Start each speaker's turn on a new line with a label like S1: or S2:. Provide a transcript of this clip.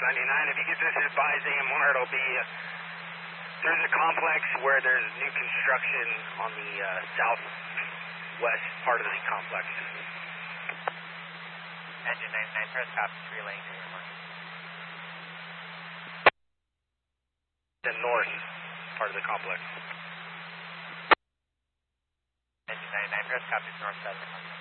S1: 99. If you get this advised AMR, it'll be, there's a complex where there's new construction on the southwest part of the complex.
S2: Engine 99, press copy, 3 lanes in your mark.
S1: The north part of the complex.
S2: Engine 99, press copy, north side of the complex.